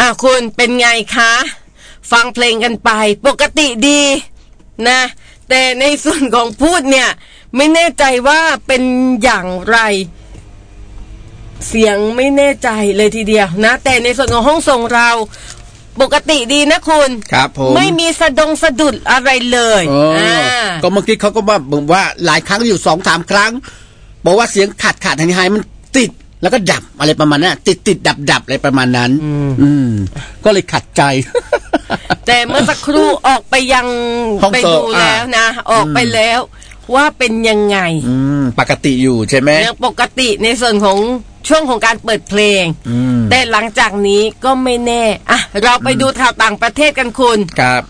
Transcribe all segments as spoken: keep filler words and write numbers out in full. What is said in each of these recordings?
อ่ะคุณเป็นไงคะฟังเพลงกันไปปกติดีนะแต่ในส่วนของพูดเนี่ยไม่แน่ใจว่าเป็นอย่างไรเสียงไม่แน่ใจเลยทีเดียวนะแต่ในส่วนของห้องส่งเราปกติดีนะคุณครับผมไม่มีสะดงสะดุดอะไรเลยอ่าก็เมื่อกี้เขาก็ว่าบอกว่าหลายครั้งอยู่ สองถึงสาม ครั้งบอกว่าเสียงขาดขาดหายๆมันติดแล้วก็ดับอะไรประมาณนั้นติดติดดับดับอะไรประมาณนั้นอืมก็เลยขัดใจแต่เมื่อสักครู่ออกไปยังไปดูแล้วนะออกไปแล้วว่าเป็นยังไงอืมปกติอยู่ใช่ไหมยังปกติในส่วนของช่วงของการเปิดเพลงแต่หลังจากนี้ก็ไม่แน่อ่ะเราไปดูข่าวต่างประเทศกันคุณครับ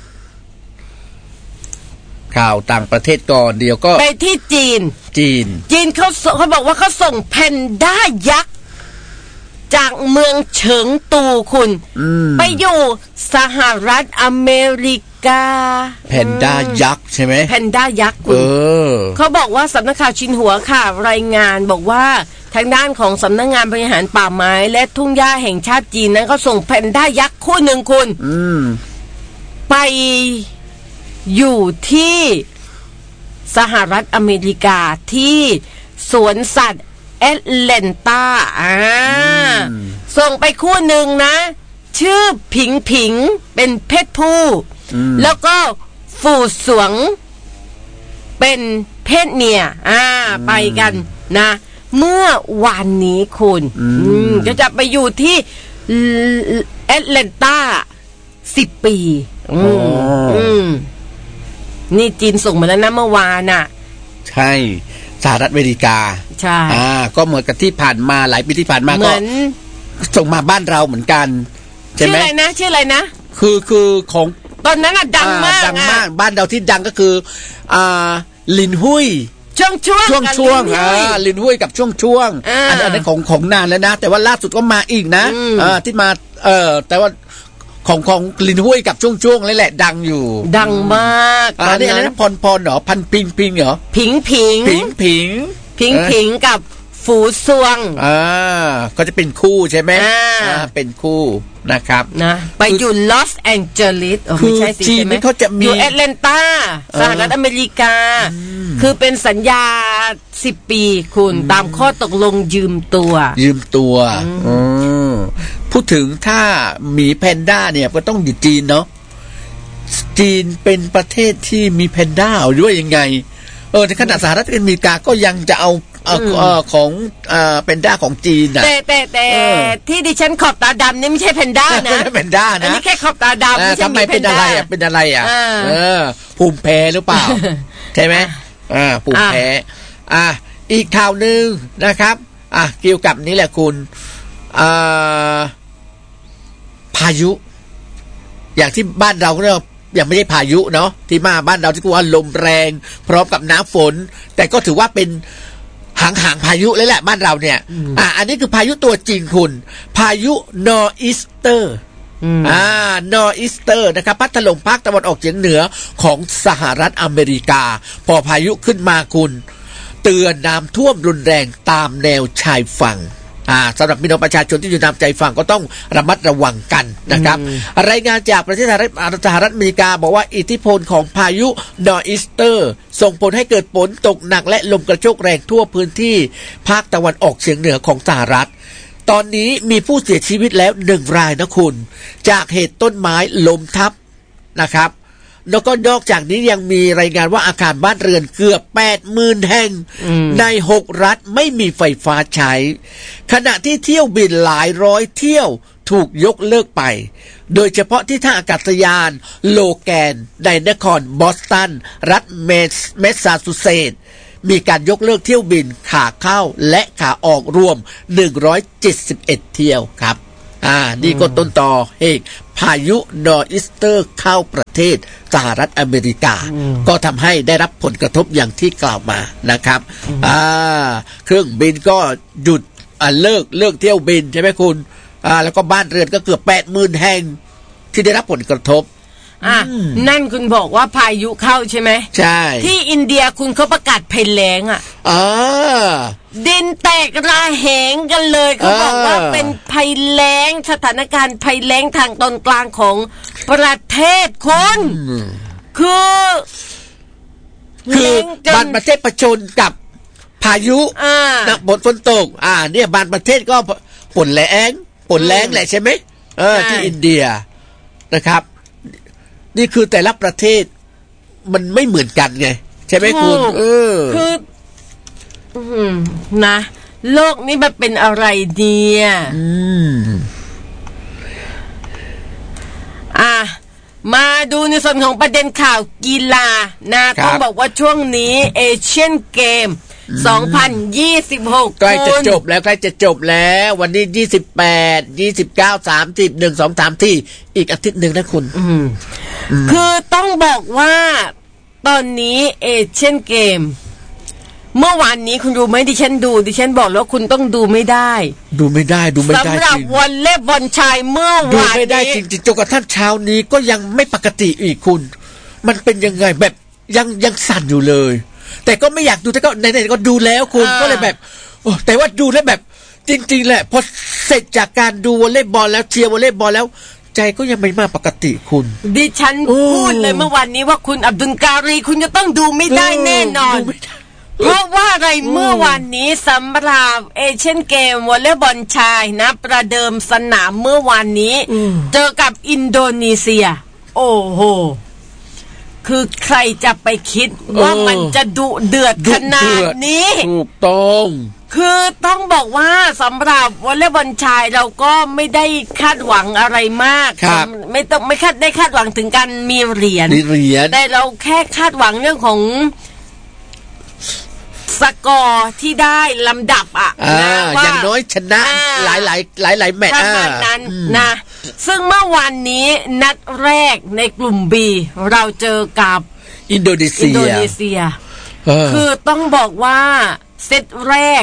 ข่าวต่างประเทศก่อนเดี๋ยวก็ไปที่จีนจีนจีนเขาเขาบอกว่าเขาส่งแพนด้ายักษ์จากเมืองเฉิงตูคุณไปอยู่สหรัฐอเมริกาแพนด้ายักษ์ใช่ไหมแพนด้ายักษ์คุณเขาบอกว่าสำนักข่าวชินหัวค่ะรายงานบอกว่าทางด้านของสำนักงานบริหารป่าไม้และทุ่งหญ้าแห่งชาติจีนนั้นเขาส่งแพนด้ายักษ์คู่หนึ่งคุณไปอยู่ที่สหรัฐอเมริกาที่สวนสัตว์แอตแลนตาอ่าส่งไปคู่หนึ่งนะชื่อผิงผิงเป็นเพศผู้แล้วก็ฝูสวงเป็นเพศเมียอ่าไปกันนะเมื่อวานนี้คุณก็จะไปอยู่ที่แอตแลนตาสิบปีอืมอืมนี่จีนส่งมาแล้วนะเมื่อวานน่ะใช่สหรัฐอเมริกาใช่อ่าก็เหมือนกับที่ผ่านมาหลายปีที่ผ่านมาก็ส่งมาบ้านเราเหมือนกันใช่ไหมชื่ออะไรนะชื่ออะไรนะคือคือของตอนนั้นอ่ะดังมากดังมากบ้านเราที่ดังก็คืออ่าลินหุยช่วงช่วงช่วงช่วงอ่าลินหุยกับช่วงช่วงอันนั้นของของนานแล้วนะแต่ว่าล่าสุดก็มาอีกนะอ่าที่มาเออแต่ว่าของของลินหุยกับช่วงช่วงนี่แหละดังอยู่ดังมากอันนี้อะไรนะพรพรเหรอพันพิงพิงเหรอผิงผิงผิงผิงผิงผิงกับฝูซวงอ่าก็จะเป็นคู่ใช่ไหมอ่าเป็นคู่นะครับนะไปอยู่ลอสแองเจลิสไม่ใช่สิใช่ไหมอยู่แอตแลนตาสหรัฐอเมริกาคือเป็นสัญญาสิบปีคุณตามข้อตกลงยืมตัวยืมตัวอืมพูดถึงถ้าหมีแพนด้าเนี่ยก็ต้องอยู่จีนเนาะจีนเป็นประเทศที่มีแพนด้าหรือว่ายังไงเออในขณะสหรัฐอเมริกาก็ยังจะเอาเอ่อเอ่อของเอ่อแพนด้าของจีนน่ะแต่แต่แต่ที่ดิฉันขอบตาดำนี่ไม่ใช่แพนด้านะแพนด้านะอันนี้แค่ขอบตาดำไม่ใช่ทำไมเป็นอะไรอ่ะเป็นอะไรอ่ะเออภูมิแพ้หรือเปล่าใช่ไหมอ่าภูมิแพ้อ่ะอีกข่าวนึงนะครับอ่ะเกี่ยวกับนี้แหละคุณอ่าพายุอย่างที่บ้านเราเนี่ยยังไม่ได้พายุเนาะที่มาบ้านเราที่กูว่าลมแรงพร้อมกับน้ำฝนแต่ก็ถือว่าเป็นหางหางพายุเลยแหละบ้านเราเนี่ยอ่าอันนี้คือพายุตัวจริงคุณพายุนอร์อีสเตอร์อ่านอร์อีสเตอร์นะครับพัดถล่มภาคตะวันออกเฉียงเหนือของสหรัฐอเมริกาพอพายุขึ้นมาคุณเตือนน้ำท่วมรุนแรงตามแนวชายฝั่งอ่าสำหรับพี่น้องประชาชนที่อยู่ตามใจฝั่งก็ต้องระมัดระวังกันนะครับรายงานจากประเทศสหรัฐอเมริกาบอกว่าอิทธิพลของพายุนอร์อีสเตอร์ส่งผลให้เกิดฝนตกหนักและลมกระโชกแรงทั่วพื้นที่ภาคตะวันออกเฉียงเหนือของสหรัฐตอนนี้มีผู้เสียชีวิตแล้วหนึ่งรายนะคุณจากเหตุต้นไม้ล้มทับนะครับแล้วก็นอกจากนี้ยังมีรายงานว่าอาคารบ้านเรือนเกือบ แปดหมื่น แห่งในหกรัฐไม่มีไฟฟ้าใช้ขณะที่เที่ยวบินหลายร้อยเที่ยวถูกยกเลิกไปโดยเฉพาะที่ท่าอากาศยานโลแกนในนครบอสตันรัฐเมสซาชูเซตส์มีการยกเลิกเที่ยวบินขาเข้าและขาออกรวมหนึ่งร้อยเจ็ดสิบเอ็ดเที่ยวครับอ่านี่ก็ต้นต่อเหตุพายุนอร์อีสเตอร์เข้าประเทศสหรัฐอเมริกาก็ทำให้ได้รับผลกระทบอย่างที่กล่าวมานะครับอ่าเครื่องบินก็หยุดอ่าเลิกเลิกเที่ยวบินใช่ไหมคุณอ่าแล้วก็บ้านเรือนก็เกือบ แปดหมื่น แห่งที่ได้รับผลกระทบอ่ะนั่นคุณบอกว่าพายุเข้าใช่ไหมใช่ที่อินเดียคุณเขาประกาศภัยแล้งอ่ะอ่าดินแตกระเหงกันเลยเขาบอกว่าเป็นภัยแล้งสถานการณ์ภัยแล้งทางตอนกลางของประเทศคนคือคือบางประเทศประชนกับพายุนักฝนฝนตกอ่าเนี่ยบางประเทศก็ฝนแล้งฝนแล้งแหละใช่ไหมเออที่อินเดียนะครับนี่คือแต่ละประเทศมันไม่เหมือนกันไงใช่ไหมคุณเออคือนะโลกนี้มันเป็นอะไรเนี่ยอืมอ่ะมาดูในส่วนของประเด็นข่าวกีฬานะต้องบอกว่าช่วงนี้เอเชียนเกมสองพันยี่สิบหกใกล้จะจบแล้วใกล้จะจบแล้ววันนี้ยี่สิบแปด ยี่สิบเก้า สามสิบ หนึ่ง สอง สามที่อีกอาทิตย์นึงนะคุณคือต้องบอกว่าตอนนี้เอเชียนเกมเมื่อวานนี้คุณดูไหมดิฉันดูดิฉันบอกแล้วคุณต้องดูไม่ได้ดูไม่ได้ดูไม่ได้สำหรับวอลเลย์บอลชายเมื่อวานนี้ดูไม่ได้จริงๆจนกระทั่งเช้านี้ก็ยังไม่ปกติอีกคุณมันเป็นยังไงแบบยังยังสั่นอยู่เลยแต่ก็ไม่อยากดูแต่ก็ไหนๆก็ดูแล้วคุณก็เลยแบบโอ้แต่ว่าดูแล้วแบบจริงๆแหละพอเสร็จจากการดูวอลเลย์บอลแล้วเชียร์วอลเลย์บอลแล้วใจก็ยังไม่มาปกติคุณดิฉันพูดเลยเมื่อวานนี้ว่าคุณอับดุลการีคุณจะต้องดูไม่ได้แน่นอนเพราะว่าอะไรเมื่อวันนี้สำหรับเอเชียนเกมวอลเลย์บอลชายนะประเดิมสนามเมื่อวานนี้เจอกับอินโดนีเซียโอ้โหคือใครจะไปคิดว่ามันจะดุเดือดขนาดนี้ถูกต้องคือต้องบอกว่าสำหรับวอลเลย์บอลชายเราก็ไม่ได้คาดหวังอะไรมากไม่ต้องไม่คาดได้คาดหวังถึงการมีเหรียญแต่เราแค่คาดหวังเรื่องของสกอร์ที่ได้ลำดับอ่ะนะว่าอย่างน้อยชนะหลายหลายหลายหลายแมตช์ประมาณนั้นนะซึ่งเมื่อวันนี้นัดแรกในกลุ่ม B เราเจอกับอินโดนีเซียอินโดนีเซียคือต้องบอกว่าเซตแรก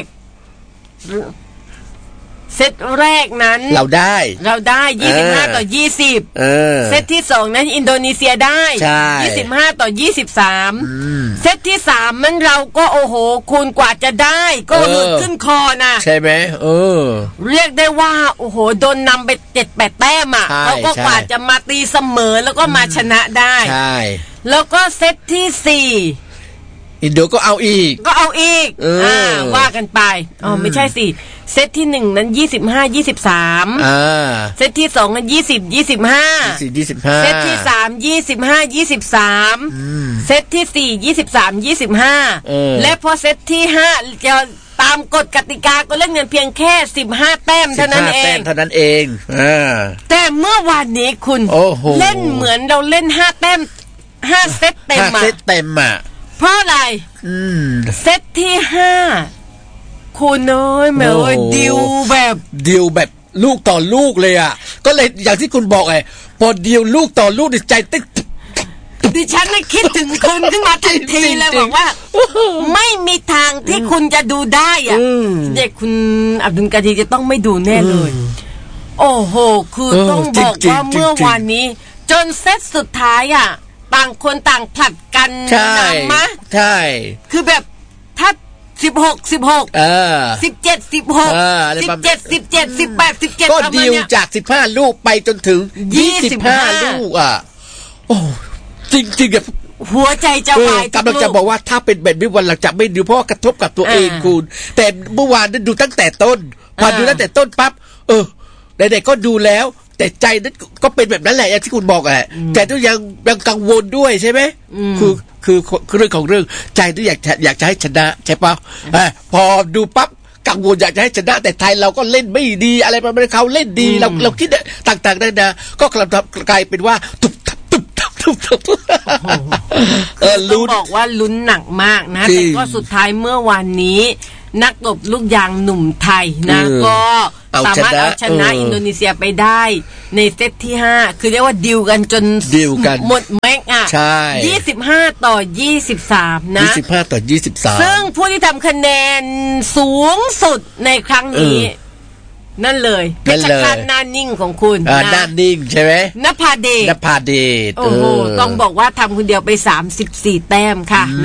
เซตแรกนั้นเราได้เราได้ยี่สิบห้าต่อยี่สิบเออเซตที่สองนั้นอินโดนีเซียได้ยี่สิบห้าต่อยี่สิบสามเซตที่สามนั้นเราก็โอ้โหคุณกว่าจะได้ก็หลุดขึ้นคอนะใช่ไหมเออเรียกได้ว่าโอ้โหโดนนำไปเจ็ดแปดแต้มอ่ะเขาก็กว่าจะมาตีเสมอแล้วก็มาชนะได้ใช่แล้วก็เซตที่สี่อินโดก็เอาอีกก็เอาอีกอ่าว่ากันไปอ๋อไม่ใช่สิเซตที่หนึ่งนั้นยี่สิบห้า ยี่สิบสามอ่าเซตที่สองนั้นยี่สิบ ยี่สิบห้ายี่สิบห้าเซตที่สามยี่สิบห้า ยี่สิบสามเซตที่สี่ยี่สิบสาม ยี่สิบห้าและพอเซตที่ห้าจะตามกฎกติกาก็เล่นกันเพียงแค่สิบห้าแต้มเท่านั้นเองเท่านั้นเองอ่าแต่เมื่อวานนี้คุณเล่นเหมือนเราเล่นห้าแต้มห้าเซตเต็มอ่ะห้าเซตเต็มอ่ะเพราะอะไรเซตที่ห้าคุณน้อยแม่เอ้ยดิวแบบดิวแบบลูกต่อลูกเลยอ่ะก็เลยอย่างที่คุณบอกไงพอดิวลูกต่อลูกใจเต้นดิฉันเลยคิดถึงคุณขึ้นมาทันทีเลยบอกว่าไม่มีทางที่คุณจะดูได้อ่ะเด็กคุณอับดุลกาดีจะต้องไม่ดูแน่เลยโอ้โหคือต้องบอกว่าเมื่อวานนี้จนเซตสุดท้ายอ่ะต่างคนต่างผลัดกันนำมะใช่คือแบบถ้าสิบหก สิบหกเออสิบเจ็ด สิบหก สิบเจ็ด สิบเจ็ด สิบแปด สิบเจ็ดก็ดิวจากสิบห้าลูกไปจนถึงยี่สิบห้าลูกอ่ะโอ้จริงๆแบบหัวใจจะวายกำลังจะบอกว่าถ้าเป็นแบบนี้วันหลังจะไม่ดูเพราะกระทบกับตัวเองคุณแต่เมื่อวานนั้นดูตั้งแต่ต้นพอดูตั้งแต่ต้นปั๊บเออเด็กๆก็ดูแล้วแต่ใจนั้นก็เป็นแบบนั้นแหละอย่างที่คุณบอกแหละแต่ก็ยังยังกังวลด้วยใช่ไหมคือคือเรื่องของเรื่องใจที่อยากอยากจะให้ชนะใช่ป่ะพอดูปั๊บกังวลอยากจะให้ชนะแต่ไทยเราก็เล่นไม่ดีอะไรประมาณเขาเล่นดีเราเราคิดต่างๆได้นะก็กลายเป็นว่าตุบตับตุบตับตุบตับเออลุ้นบอกว่าลุ้นหนักมากนะแต่ก็สุดท้ายเมื่อวานนี้นักตบลูกยางหนุ่มไทยนะก็สามารถเอาชนะอินโดนีเซียไปได้ในเซตที่ห้าคือเรียกว่าดิวกันจนหมดแม็กอ่ะใช่ยี่สิบห้าต่อยี่สิบสามนะยี่สิบห้าต่อยี่สิบสามซึ่งผู้ที่ทำคะแนนสูงสุดในครั้งนี้นั่นเลยเพชรฆาตหน้านิ่งของคุณนะหน้านิ่งใช่ไหมนภาเดชนภาเดชโอ้โหต้องบอกว่าทำคนเดียวไปสามสิบสี่แต้มค่ะ